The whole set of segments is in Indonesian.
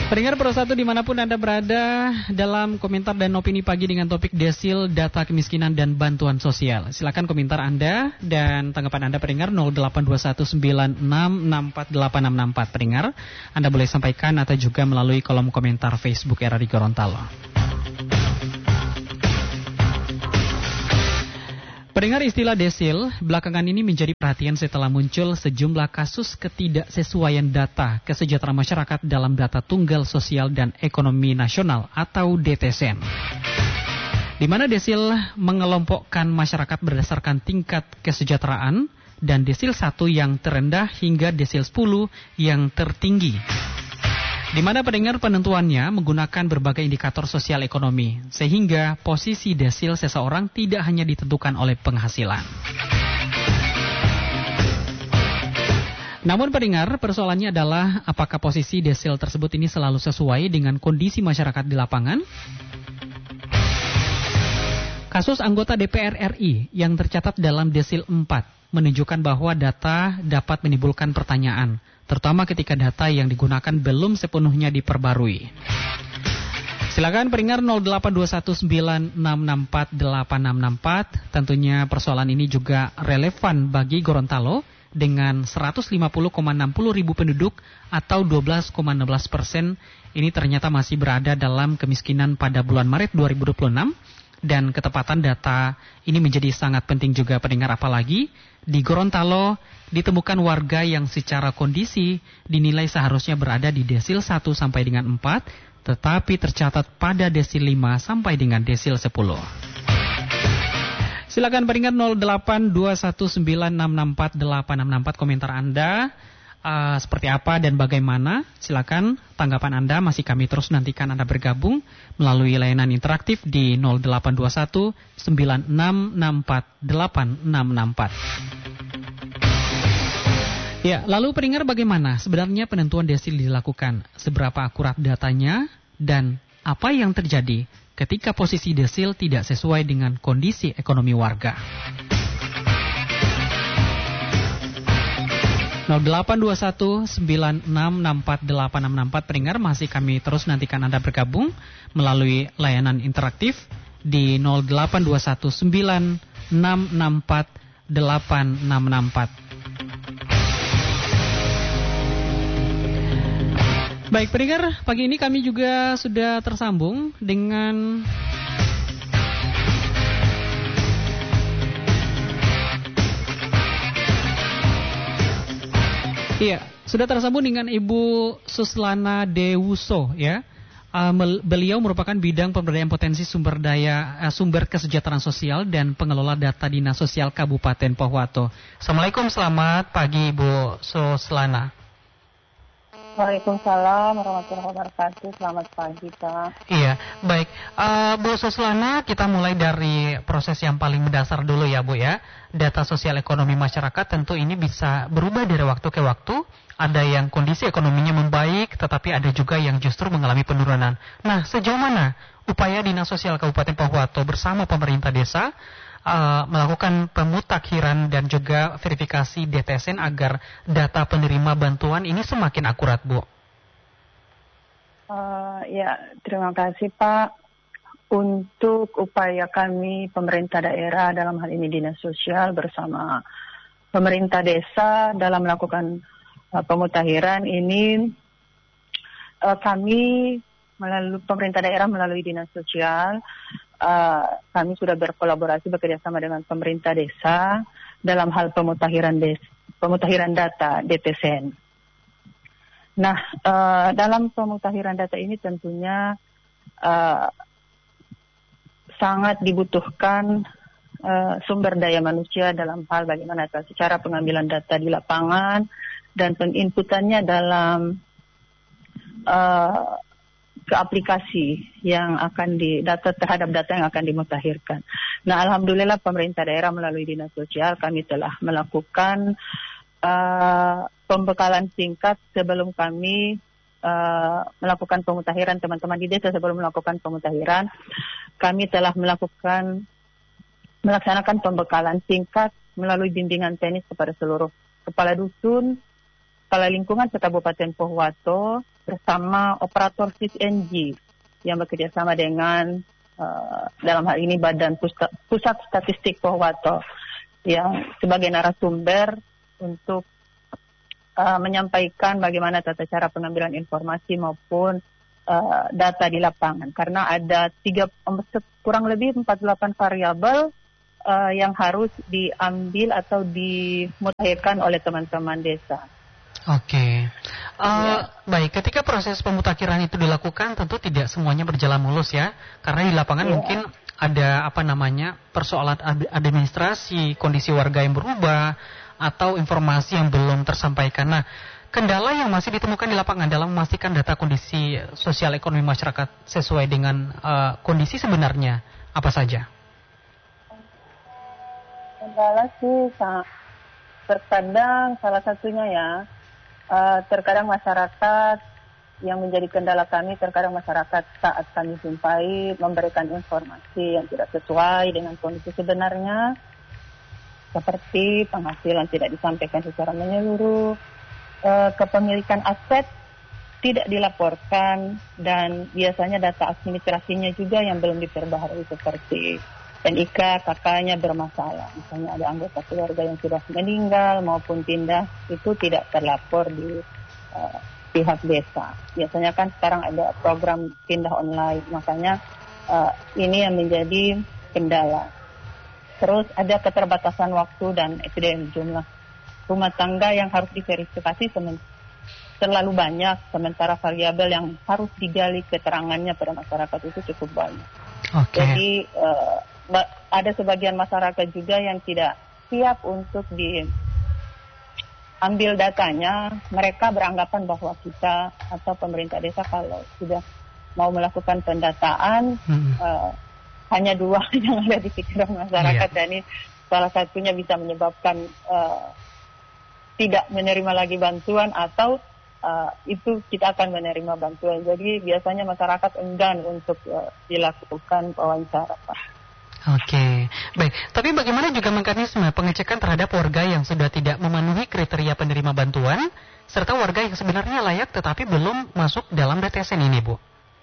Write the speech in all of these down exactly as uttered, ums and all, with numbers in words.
Pendengar Pro satu dimanapun Anda berada, dalam komentar dan opini pagi dengan topik desil, data kemiskinan dan bantuan sosial. Silakan komentar Anda dan tanggapan Anda pendengar nol delapan dua satu sembilan enam enam empat delapan enam enam empat pendengar. Anda boleh sampaikan atau juga melalui kolom komentar Facebook R R I Gorontalo. Pendengar, istilah desil belakangan ini menjadi perhatian setelah muncul sejumlah kasus ketidaksesuaian data kesejahteraan masyarakat dalam data tunggal sosial dan ekonomi nasional atau D T S N. Di mana desil mengelompokkan masyarakat berdasarkan tingkat kesejahteraan dan desil satu yang terendah hingga desil sepuluh yang tertinggi. Di mana pendengar penentuannya menggunakan berbagai indikator sosial ekonomi, sehingga posisi desil seseorang tidak hanya ditentukan oleh penghasilan. Namun pendengar, persoalannya adalah apakah posisi desil tersebut ini selalu sesuai dengan kondisi masyarakat di lapangan? Kasus anggota D P R R I yang tercatat dalam desil empat menunjukkan bahwa data dapat menimbulkan pertanyaan, terutama ketika data yang digunakan belum sepenuhnya diperbarui. Silakan pendengar nol delapan dua satu sembilan enam enam empat delapan enam enam empat. Tentunya persoalan ini juga relevan bagi Gorontalo dengan seratus lima puluh koma enam puluh ribu penduduk atau dua belas koma enam belas persen. Ini ternyata masih berada dalam kemiskinan pada bulan Maret dua ribu dua puluh enam. Dan ketepatan data ini menjadi sangat penting juga pendengar, apalagi di Gorontalo ditemukan warga yang secara kondisi dinilai seharusnya berada di desil satu sampai dengan empat, tetapi tercatat pada desil lima sampai dengan desil sepuluh. Silakan pendengar nol delapan dua satu sembilan enam enam empat delapan enam enam empat komentar Anda. Uh, seperti apa dan bagaimana? Silakan tanggapan Anda, masih kami terus nantikan Anda bergabung melalui layanan interaktif di nol delapan dua satu sembilan enam enam empat delapan enam enam empat. Ya, lalu pendengar, bagaimana sebenarnya penentuan desil dilakukan? Seberapa akurat datanya dan apa yang terjadi ketika posisi desil tidak sesuai dengan kondisi ekonomi warga? nol delapan dua satu sembilan enam enam empat delapan enam enam empat pendengar, masih kami terus nantikan Anda bergabung melalui layanan interaktif di nol delapan dua satu sembilan enam enam empat delapan enam enam empat. Baik pendengar, pagi ini kami juga sudah tersambung dengan Iya, sudah tersambung dengan Ibu Suslana Dewuso ya. Uh, beliau merupakan bidang pemberdayaan potensi sumber daya uh, sumber kesejahteraan sosial dan pengelola data Dinas Sosial Kabupaten Pohuwato. Assalamualaikum, selamat pagi Ibu Suslana. Waalaikumsalam warahmatullahi wabarakatuh. Selamat pagi, Pak. Iya, baik. Uh, Bu Suslana, kita mulai dari proses yang paling mendasar dulu ya, Bu ya. Data sosial ekonomi masyarakat tentu ini bisa berubah dari waktu ke waktu. Ada yang kondisi ekonominya membaik, tetapi ada juga yang justru mengalami penurunan. Nah, sejauh mana upaya Dinas Sosial Kabupaten Pohuwato bersama pemerintah desa Uh, melakukan pemutakhiran dan juga verifikasi D T S N agar data penerima bantuan ini semakin akurat, Bu? Uh, ya, terima kasih Pak. Untuk upaya kami pemerintah daerah, dalam hal ini Dinas Sosial bersama pemerintah desa dalam melakukan uh, pemutakhiran ini, uh, kami melalui pemerintah daerah melalui Dinas Sosial, Uh, kami sudah berkolaborasi bekerjasama dengan pemerintah desa dalam hal pemutakhiran des, pemutakhiran data D T S N. Nah, uh, dalam pemutakhiran data ini tentunya uh, sangat dibutuhkan uh, sumber daya manusia dalam hal bagaimana secara pengambilan data di lapangan dan penginputannya dalam uh, ke aplikasi yang akan di data terhadap data yang akan dimutakhirkan. Nah, alhamdulillah pemerintah daerah melalui Dinas Sosial kami telah melakukan uh, pembekalan singkat sebelum kami uh, melakukan pemutakhiran. Teman-teman di desa sebelum melakukan pemutakhiran, kami telah melakukan melaksanakan pembekalan singkat melalui bimbingan teknis kepada seluruh kepala dusun Kepala Lingkungan Kabupaten Pohuwato bersama operator S I S N G yang bekerja sama dengan uh, dalam hal ini Badan Pusat, Pusat Statistik Pohuwato yang sebagai narasumber untuk uh, menyampaikan bagaimana tata cara pengambilan informasi maupun uh, data di lapangan. Karena ada tiga, kurang lebih empat puluh delapan variabel uh, yang harus diambil atau dimutakhirkan oleh teman-teman desa. Oke, uh, ya. Baik. Ketika proses pemutakhiran itu dilakukan, tentu tidak semuanya berjalan mulus ya, karena di lapangan ya. Mungkin ada apa namanya persoalan administrasi, kondisi warga yang berubah, atau informasi yang belum tersampaikan. Nah, kendala yang masih ditemukan di lapangan dalam memastikan data kondisi sosial ekonomi masyarakat sesuai dengan uh, kondisi sebenarnya apa saja? Kendala sih terkadang salah satunya ya. Uh, terkadang masyarakat yang menjadi kendala kami, terkadang masyarakat saat kami jumpai memberikan informasi yang tidak sesuai dengan kondisi sebenarnya, seperti penghasilan tidak disampaikan secara menyeluruh, uh, kepemilikan aset tidak dilaporkan, dan biasanya data administrasinya juga yang belum diperbaharui seperti N I K kakaknya bermasalah. Misalnya ada anggota keluarga yang sudah meninggal maupun pindah, itu tidak terlapor di uh, pihak desa. Biasanya kan sekarang ada program pindah online, makanya uh, ini yang menjadi kendala. Terus ada keterbatasan waktu dan S D M, jumlah rumah tangga yang harus diverifikasi semen- terlalu banyak, sementara variabel yang harus digali keterangannya pada masyarakat itu cukup banyak. Okay. Jadi uh, ada sebagian masyarakat juga yang tidak siap untuk diambil datanya. Mereka beranggapan bahwa kita atau pemerintah desa kalau sudah mau melakukan pendataan hmm. uh, hanya dua yang ada di pikiran masyarakat, yeah. Dan ini salah satunya bisa menyebabkan uh, tidak menerima lagi bantuan atau uh, itu kita akan menerima bantuan. Jadi biasanya masyarakat enggan untuk uh, dilakukan wawancara, Pak. Oke, baik. Tapi bagaimana juga mekanisme pengecekan terhadap warga yang sudah tidak memenuhi kriteria penerima bantuan, serta warga yang sebenarnya layak tetapi belum masuk dalam D T S N ini, Bu?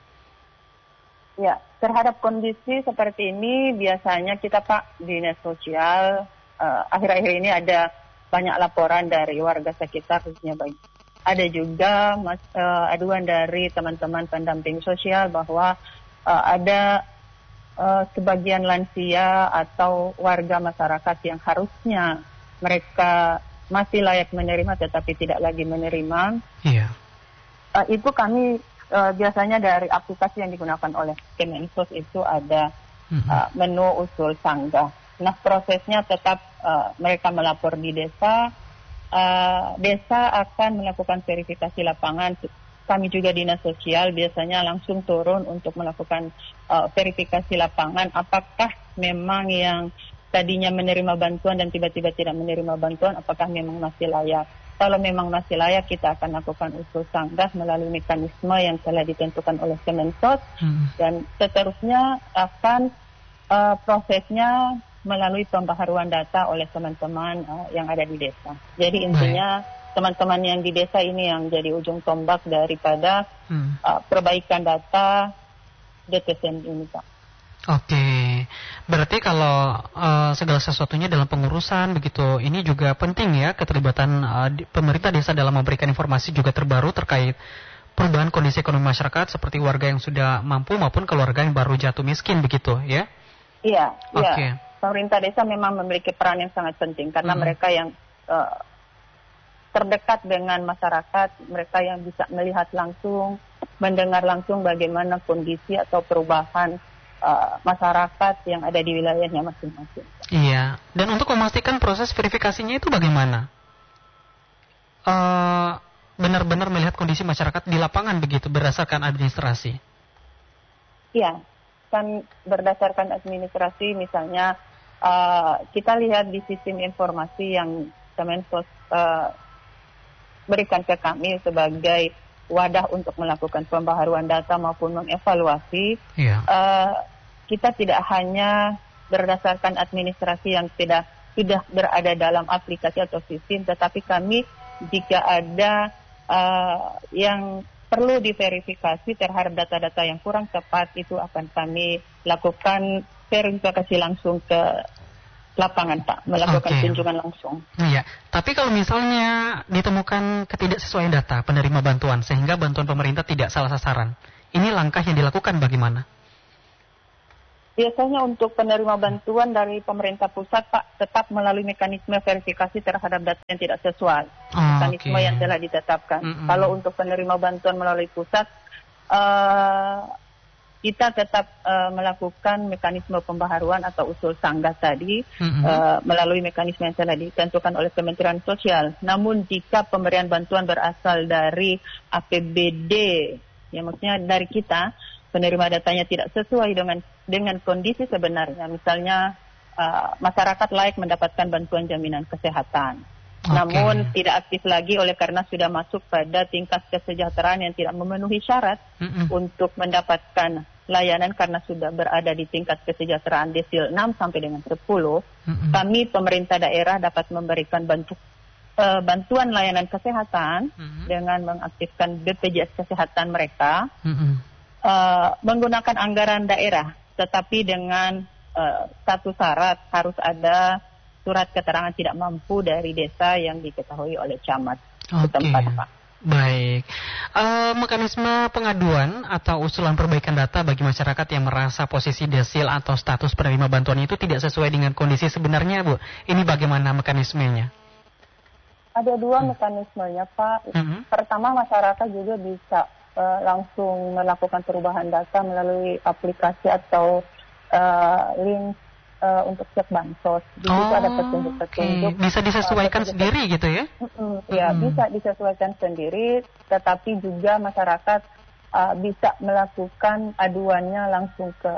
Ya, terhadap kondisi seperti ini biasanya kita, Pak, Dinas Sosial, uh, akhir-akhir ini ada banyak laporan dari warga sekitar, khususnya bagi. Ada juga mas, uh, aduan dari teman-teman pendamping sosial bahwa uh, ada Uh, sebagian lansia atau warga masyarakat yang harusnya mereka masih layak menerima tetapi tidak lagi menerima. Iya. Uh, itu kami uh, biasanya dari aplikasi yang digunakan oleh Kemensos itu ada mm-hmm. uh, menu usul sanggah. Nah, prosesnya tetap uh, mereka melapor di desa. Uh, desa akan melakukan verifikasi lapangan. Kami juga Dinas Sosial biasanya langsung turun untuk melakukan uh, verifikasi lapangan. Apakah memang yang tadinya menerima bantuan dan tiba-tiba tidak menerima bantuan, apakah memang masih layak? Kalau memang masih layak, kita akan lakukan usul sanggah melalui mekanisme yang telah ditentukan oleh Kemensos. Hmm. Dan seterusnya akan uh, prosesnya melalui pembaharuan data oleh teman-teman uh, yang ada di desa. Jadi intinya Baik. teman-teman yang di desa ini yang jadi ujung tombak daripada hmm. uh, perbaikan data D T S N ini, Pak. Oke, berarti kalau uh, segala sesuatunya dalam pengurusan begitu, ini juga penting ya keterlibatan uh, di, pemerintah desa dalam memberikan informasi juga terbaru terkait perubahan kondisi ekonomi masyarakat seperti warga yang sudah mampu maupun keluarga yang baru jatuh miskin begitu ya? Iya, iya. Okay. Pemerintah desa memang memiliki peran yang sangat penting karena hmm. mereka yang uh, terdekat dengan masyarakat, mereka yang bisa melihat langsung, mendengar langsung bagaimana kondisi atau perubahan uh, masyarakat yang ada di wilayahnya masing-masing. Iya, dan untuk memastikan proses verifikasinya itu bagaimana? Uh, benar-benar melihat kondisi masyarakat di lapangan begitu berdasarkan administrasi? Iya, kan berdasarkan administrasi misalnya uh, kita lihat di sistem informasi yang Kemensos uh, berikan ke kami sebagai wadah untuk melakukan pembaharuan data maupun mengevaluasi. Yeah. Uh, kita tidak hanya berdasarkan administrasi yang tidak sudah berada dalam aplikasi atau sistem, tetapi kami jika ada uh, yang perlu diverifikasi terhadap data-data yang kurang tepat, itu akan kami lakukan verifikasi langsung ke lapangan, Pak, melakukan okay. kunjungan langsung. Iya, tapi kalau misalnya ditemukan ketidaksesuaian data penerima bantuan sehingga bantuan pemerintah tidak salah sasaran, ini langkah yang dilakukan bagaimana? Biasanya untuk penerima bantuan dari pemerintah pusat, Pak, tetap melalui mekanisme verifikasi terhadap data yang tidak sesuai. Oh, mekanisme okay. yang telah ditetapkan. Mm-hmm. Kalau untuk penerima bantuan melalui pusat, uh, kita tetap uh, melakukan mekanisme pembaharuan atau usul sanggah tadi, mm-hmm. uh, melalui mekanisme yang telah ditentukan oleh Kementerian Sosial. Namun jika pemberian bantuan berasal dari A P B D, ya maksudnya dari kita, penerima datanya tidak sesuai dengan dengan kondisi sebenarnya. Misalnya uh, masyarakat layak mendapatkan bantuan jaminan kesehatan, okay. namun tidak aktif lagi oleh karena sudah masuk pada tingkat kesejahteraan yang tidak memenuhi syarat mm-mm. untuk mendapatkan layanan karena sudah berada di tingkat kesejahteraan desil enam sampai dengan sepuluh. Mm-mm. Kami pemerintah daerah dapat memberikan bantu, uh, bantuan layanan kesehatan mm-hmm. dengan mengaktifkan B P J S kesehatan mereka. Mm-hmm. Uh, menggunakan anggaran daerah, tetapi dengan uh, satu syarat, harus ada surat keterangan tidak mampu dari desa yang diketahui oleh camat setempat, okay. Pak. Baik, uh, mekanisme pengaduan atau usulan perbaikan data bagi masyarakat yang merasa posisi desil atau status penerima bantuan itu tidak sesuai dengan kondisi sebenarnya, Bu. Ini bagaimana mekanismenya? Ada dua hmm. mekanismenya, Pak. Hmm. Pertama, masyarakat juga bisa Uh, langsung melakukan perubahan data melalui aplikasi atau uh, link uh, untuk cek bansos. Di situ oh, ada petunjuk-petunjuk. Okay. Bisa disesuaikan uh, sendiri gitu ya? Uh, ya, hmm. bisa disesuaikan sendiri, tetapi juga masyarakat uh, bisa melakukan aduannya langsung ke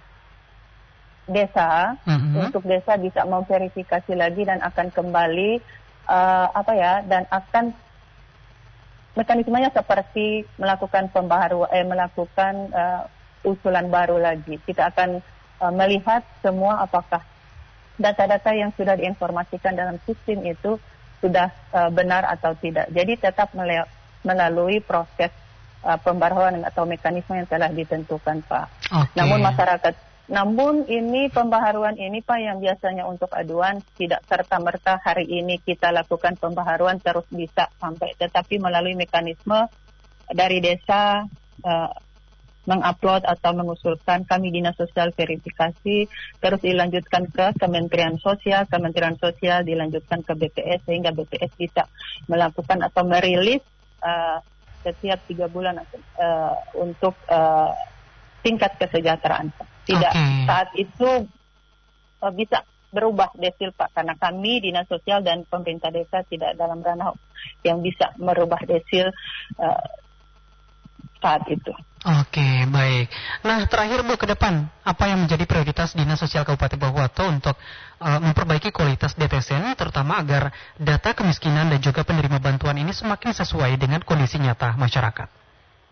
desa. Hmm. Untuk desa bisa memverifikasi lagi dan akan kembali uh, apa ya dan akan mekanismenya seperti melakukan pembaharuan, eh, melakukan uh, usulan baru lagi. Kita akan uh, melihat semua apakah data-data yang sudah diinformasikan dalam sistem itu sudah uh, benar atau tidak. Jadi tetap mele- melalui proses uh, pembaharuan atau mekanisme yang telah ditentukan, Pak. Okay. Namun masyarakat Namun ini pembaharuan ini, Pak, yang biasanya untuk aduan tidak serta-merta hari ini kita lakukan pembaharuan terus bisa sampai, tetapi melalui mekanisme dari desa uh, mengupload atau mengusulkan, kami Dinas Sosial verifikasi, terus dilanjutkan ke Kementerian Sosial, Kementerian Sosial dilanjutkan ke B P S, sehingga B P S bisa melakukan atau merilis uh, setiap tiga bulan uh, untuk uh, tingkat kesejahteraan. Tidak okay. saat itu uh, bisa berubah desil, Pak, karena kami Dinas Sosial dan pemerintah desa tidak dalam ranah yang bisa merubah desil uh, saat itu. Oke, okay, baik. Nah, terakhir Bu, ke depan apa yang menjadi prioritas Dinas Sosial Kabupaten Bawuato untuk uh, memperbaiki kualitas D T S N, terutama agar data kemiskinan dan juga penerima bantuan ini semakin sesuai dengan kondisi nyata masyarakat?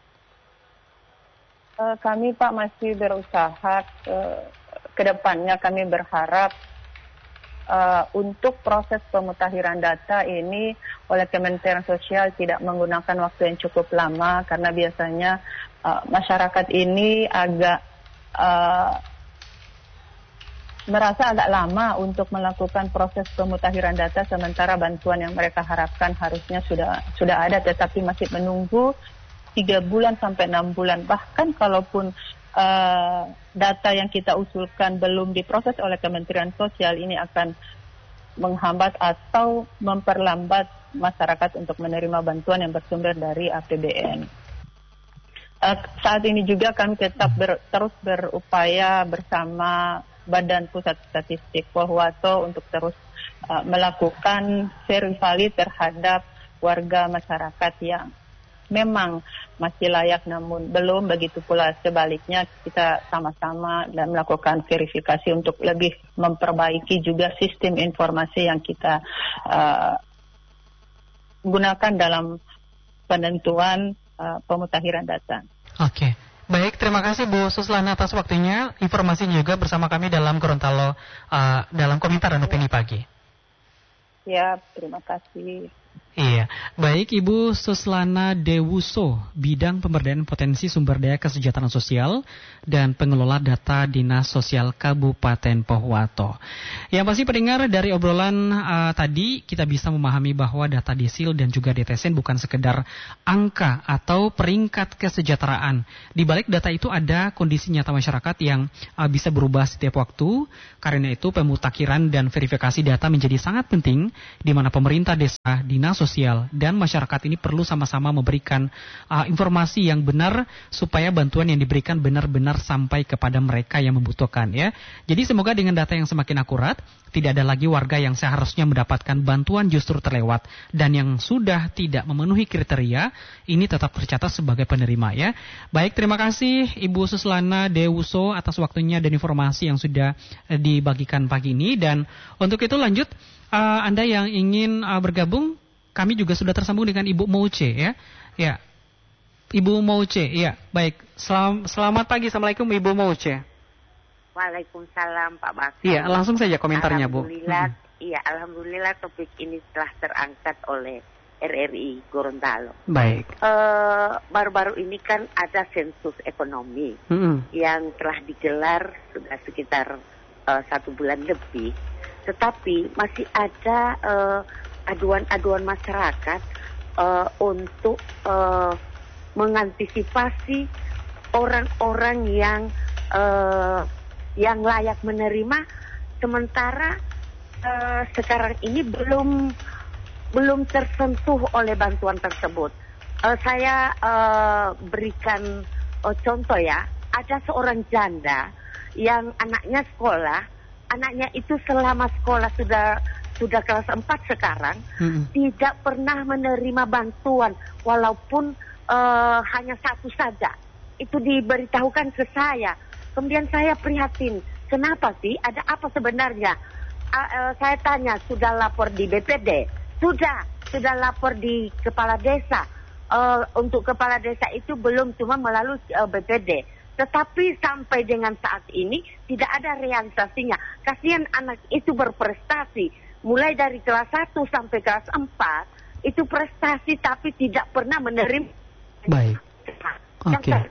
Uh, kami, Pak, masih berusaha uh, ke depannya. Kami berharap uh, untuk proses pemutakhiran data ini oleh Kementerian Sosial tidak menggunakan waktu yang cukup lama, karena biasanya uh, masyarakat ini agak uh, merasa agak lama untuk melakukan proses pemutakhiran data, sementara bantuan yang mereka harapkan harusnya sudah sudah ada, tetapi masih menunggu tiga bulan sampai enam bulan. Bahkan kalaupun uh, data yang kita usulkan belum diproses oleh Kementerian Sosial, ini akan menghambat atau memperlambat masyarakat untuk menerima bantuan yang bersumber dari A P B N. Uh, saat ini juga kami tetap ber, terus berupaya bersama Badan Pusat Statistik Bawuato untuk terus uh, melakukan verifikasi terhadap warga masyarakat yang memang masih layak namun belum, begitu pula sebaliknya kita sama-sama dan melakukan verifikasi untuk lebih memperbaiki juga sistem informasi yang kita uh, gunakan dalam penentuan uh, pemutakhiran data. Oke, baik, terima kasih Bu Suslana atas waktunya, informasi juga bersama kami dalam Gorontalo uh, dalam komentar dan opini pagi. Ya, terima kasih. Iya, baik Ibu Suslana Dewuso, bidang pemberdayaan potensi sumber daya kesejahteraan sosial dan pengelola data Dinas Sosial Kabupaten Pohuwato. Yang pasti pendengar dari obrolan uh, tadi kita bisa memahami bahwa data desil dan juga D T S N bukan sekedar angka atau peringkat kesejahteraan. Di balik data itu ada kondisi nyata masyarakat yang uh, bisa berubah setiap waktu. Karena itu pemutakhiran dan verifikasi data menjadi sangat penting, di mana pemerintah desa, dinas sosial dan masyarakat ini perlu sama-sama memberikan uh, informasi yang benar supaya bantuan yang diberikan benar-benar sampai kepada mereka yang membutuhkan ya. Jadi semoga dengan data yang semakin akurat tidak ada lagi warga yang seharusnya mendapatkan bantuan justru terlewat dan yang sudah tidak memenuhi kriteria ini tetap tercatat sebagai penerima ya. Baik, terima kasih Ibu Suslana Dewuso atas waktunya dan informasi yang sudah uh, dibagikan pagi ini, dan untuk itu lanjut uh, Anda yang ingin uh, bergabung, kami juga sudah tersambung dengan Ibu Mouce ya. Ya. Ibu Mouce, ya. Baik. Selam, selamat pagi. Assalamualaikum Ibu Mouce. Waalaikumsalam Pak Bakri. Iya, langsung saja komentarnya Bu. Alhamdulillah, hmm. iya alhamdulillah topik ini telah terangkat oleh R R I Gorontalo. Baik. Uh, baru-baru ini kan ada sensus ekonomi hmm. yang telah digelar sudah sekitar uh, satu bulan lebih, tetapi masih ada uh, aduan-aduan masyarakat uh, untuk uh, mengantisipasi orang-orang yang uh, yang layak menerima, sementara uh, sekarang ini belum belum tersentuh oleh bantuan tersebut. Uh, saya uh, berikan uh, contoh ya, ada seorang janda yang anaknya sekolah, anaknya itu selama sekolah sudah sudah kelas empat sekarang, hmm. tidak pernah menerima bantuan, walaupun uh, hanya satu saja. Itu diberitahukan ke saya. Kemudian saya prihatin, kenapa sih? Ada apa sebenarnya? Uh, uh, saya tanya, sudah lapor di B P D? Sudah, sudah lapor di kepala desa. Uh, untuk kepala desa itu belum, cuma melalui uh, B P D. Tetapi sampai dengan saat ini tidak ada realisasinya. Kasihan anak itu berprestasi. Mulai dari kelas satu sampai kelas empat, itu prestasi tapi tidak pernah menerima. Baik. Oke. Okay.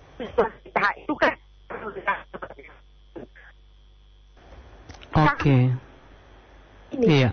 Itu kan. Oke. Okay. Iya.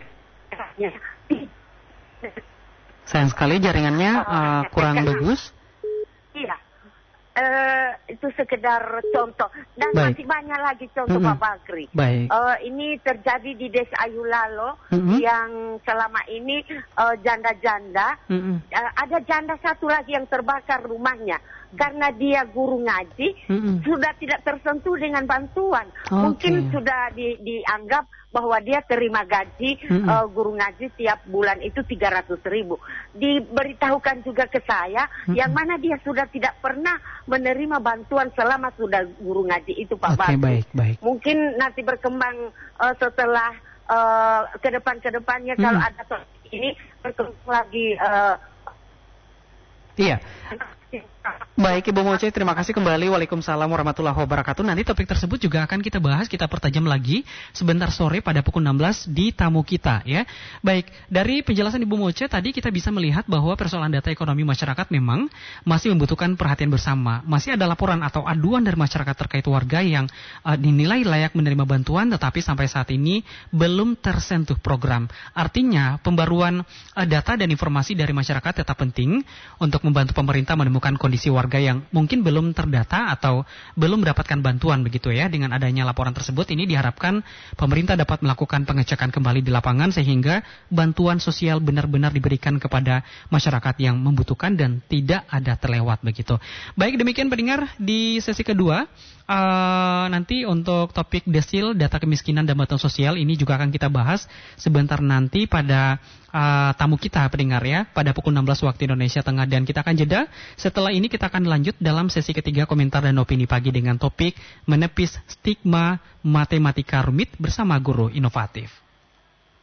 Sayang sekali jaringannya uh, kurang bagus. Iya. Uh, itu sekedar contoh dan Baik. masih banyak lagi contoh mm-hmm. Pak Bakri. Baik. Uh, ini terjadi di Desa Ayulalo mm-hmm. yang selama ini uh, janda-janda. Mm-hmm. Uh, ada janda satu lagi yang terbakar rumahnya karena dia guru ngaji, mm-hmm. sudah tidak tersentuh dengan bantuan. Okay. Mungkin sudah di, dianggap bahwa dia terima gaji mm-hmm. uh, guru ngaji tiap bulan itu tiga ratus ribu. Diberitahukan juga ke saya, mm-hmm. yang mana dia sudah tidak pernah menerima bantuan selama sudah guru ngaji itu Pak okay, Bakri. Baik, baik. Mungkin nanti berkembang uh, setelah uh, ke depan-kedepannya mm-hmm. kalau ada ini berkembang lagi. Uh, iya. Baik Ibu Mouce, terima kasih kembali. Waalaikumsalam warahmatullahi wabarakatuh. Nanti topik tersebut juga akan kita bahas, kita pertajam lagi sebentar sore pada pukul enam belas di tamu kita ya. Baik, dari penjelasan Ibu Mouce tadi kita bisa melihat bahwa persoalan data ekonomi masyarakat memang masih membutuhkan perhatian bersama. Masih ada laporan atau aduan dari masyarakat terkait warga yang uh, dinilai layak menerima bantuan tetapi sampai saat ini belum tersentuh program. Artinya pembaruan uh, data dan informasi dari masyarakat tetap penting untuk membantu pemerintah menemukan kondisi warga yang mungkin belum terdata atau belum mendapatkan bantuan begitu ya. Dengan adanya laporan tersebut ini diharapkan pemerintah dapat melakukan pengecekan kembali di lapangan sehingga bantuan sosial benar-benar diberikan kepada masyarakat yang membutuhkan dan tidak ada terlewat begitu. Baik, demikian pendengar di sesi kedua. Uh, nanti untuk topik desil, data kemiskinan dan bantuan sosial ini juga akan kita bahas sebentar nanti pada uh, tamu kita pendengar ya, pada pukul enam belas waktu Indonesia Tengah, dan kita akan jeda. Setelah ini kita akan lanjut dalam sesi ketiga komentar dan opini pagi dengan topik menepis stigma matematika rumit bersama guru inovatif.